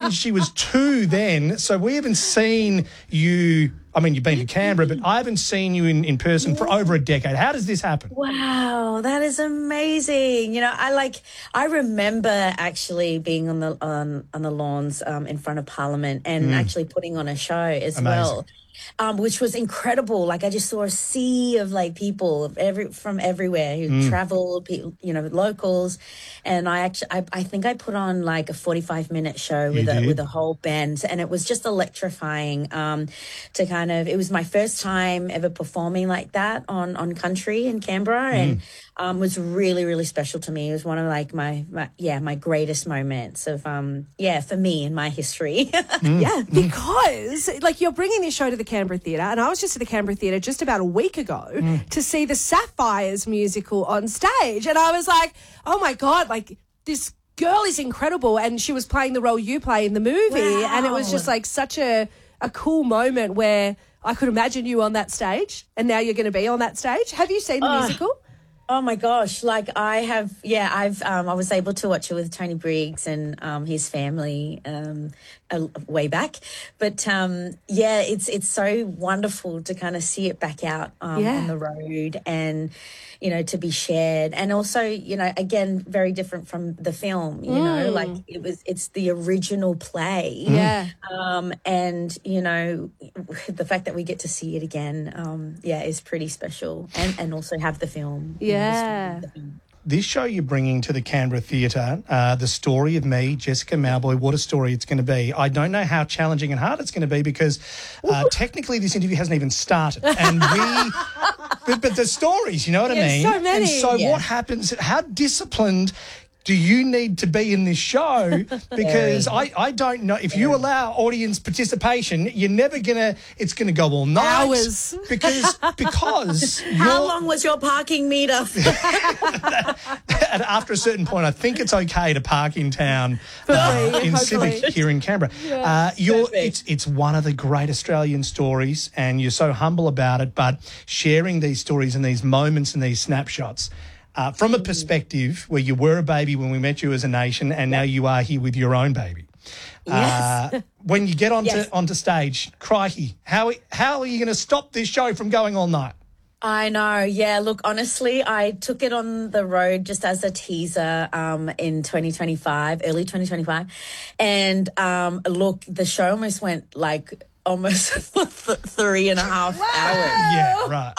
imagine she was 2 then, so we haven't seen you. I mean, you've been to Canberra, but I haven't seen you in person for over a decade. How does this happen? Wow, that is amazing. You know, I remember actually being on the lawns in front of Parliament and actually putting on a show as well. Which was incredible. Like, I just saw a sea of like people from everywhere who traveled, people, you know, locals, and I think I put on like a 45-minute show with a whole band, and it was just electrifying. To kind of, it was my first time ever performing like that on country in Canberra, and was really, really special to me. It was one of like my greatest moments of for me in my history. Yeah, because like you're bringing this show to the Canberra Theatre, and I was just at the Canberra Theatre just about a week ago to see the Sapphires musical on stage, and I was like, oh my God, like this girl is incredible, and she was playing the role you play in the movie, and it was just like such a cool moment where I could imagine you on that stage, and now you're going to be on that stage. Have you seen the musical? Oh my gosh! Like I was able to watch it with Tony Briggs and his family way back, but it's so wonderful to kind of see it back out on the road, and you know, to be shared, and also, you know, again, very different from the film. You know, like it's the original play, and you know, the fact that we get to see it again, is pretty special, and also have the film. Yeah. This show you're bringing to the Canberra Theatre, the story of me, Jessica Mauboy, what a story it's going to be. I don't know how challenging and hard it's going to be because technically this interview hasn't even started. And but the stories, you know what I mean? So many. And so what happens, how disciplined do you need to be in this show? Because I don't know. If you allow audience participation, you're never going to, it's going to go all night. Hours. Because How long was your parking meter? And after a certain point, I think it's okay to park in town in Civic here in Canberra. It's one of the great Australian stories, and you're so humble about it, but sharing these stories and these moments and these snapshots from a perspective where you were a baby when we met you as a nation, and now you are here with your own baby. Yes. When you get onto stage, crikey, how are you going to stop this show from going all night? I know. Yeah. Look, honestly, I took it on the road just as a teaser in 2025, early 2025. And look, the show almost went like almost 3.5 hours. Yeah, right.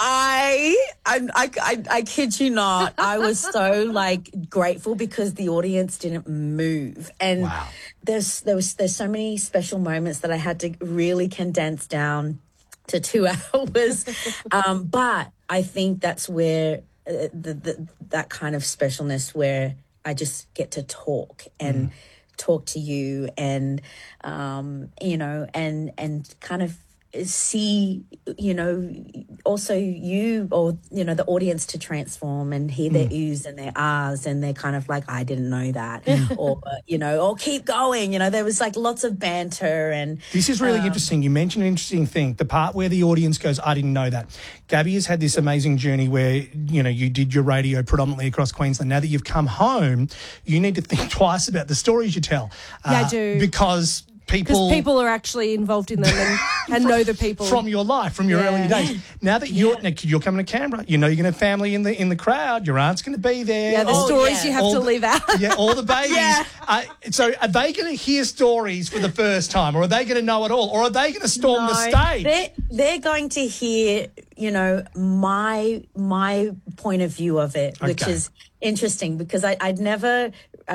I kid you not. I was so like grateful because the audience didn't move. And there's so many special moments that I had to really condense down to 2 hours. But I think that's where that kind of specialness where I just get to talk and talk to you and, you know, and kind of see, you know, also you or, you know, the audience to transform and hear their oohs and their ahs, and they're kind of like, I didn't know that. Or, you know, or keep going. You know, there was like lots of banter. And this is really interesting. You mentioned an interesting thing, the part where the audience goes, I didn't know that. Gabby has had this amazing journey where, you know, you did your radio predominantly across Queensland. Now that you've come home, you need to think twice about the stories you tell. I do. Because people are actually involved in them and know the people from your life, from your early days. Now that you're coming to Canberra, you know you're going to have family in the crowd. Your aunt's going to be there. Yeah, the stories you have to leave out. Yeah, all the babies. So are they going to hear stories for the first time, or are they going to know it all, or are they going to storm the stage? They're going to hear, you know, my point of view of it, which is interesting because I'd never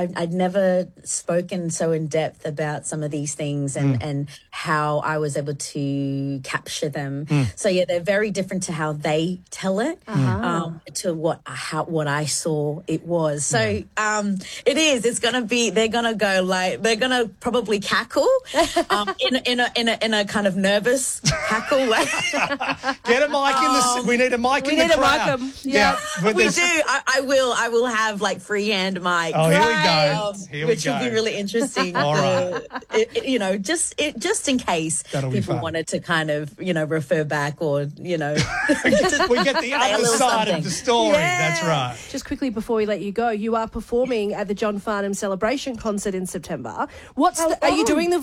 spoken so in depth about some of these things and how I was able to capture them. So yeah, they're very different to how they tell it, to what I saw it was. So it's gonna be. They're gonna go like they're gonna probably cackle in a kind of nervous cackle way. Get a mic in the. We need a mic in the crowd. Yeah, we do. I will have like freehand mic. Oh, here we go. Which will be really interesting. All right. You know, just in case people wanted to kind of, you know, refer back or, you know. We get the other side of the story. Yeah. That's right. Just quickly before we let you go, you are performing at the John Farnham Celebration concert in September. Are you doing the